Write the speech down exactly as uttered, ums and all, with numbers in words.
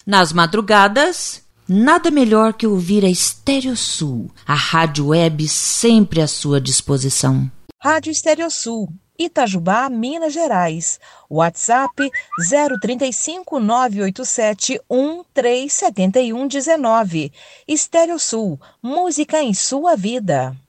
Nas madrugadas, nada melhor que ouvir a Stereosul, a rádio web sempre à sua disposição. Rádio Stereosul, Itajubá, Minas Gerais. WhatsApp zero trinta e cinco, nove oito sete, um três sete um um nove. Stereosul, música em sua vida.